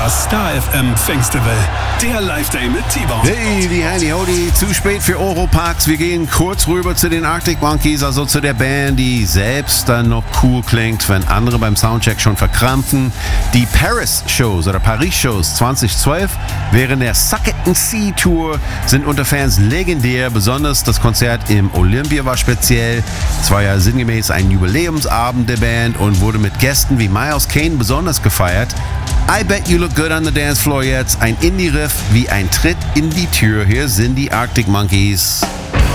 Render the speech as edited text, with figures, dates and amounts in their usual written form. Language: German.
Das Star FM Festival, der Live-Day mit T-Bone. Hey, die Handy Hody, zu spät für Oropax. Wir gehen kurz rüber zu den Arctic Monkeys, also zu der Band, die selbst dann noch cool klingt, wenn andere beim Soundcheck schon verkrampfen. Die Paris-Shows 2012 während der Suck It and See Tour sind unter Fans legendär. Besonders das Konzert im Olympia war speziell. Es war ja sinngemäß ein Jubiläumsabend der Band und wurde mit Gästen wie Miles Kane besonders gefeiert. I Bet You Look Good on the Dance Floor jetzt. Ein Indie-Riff wie ein Tritt in die Tür. Hier sind die Arctic Monkeys.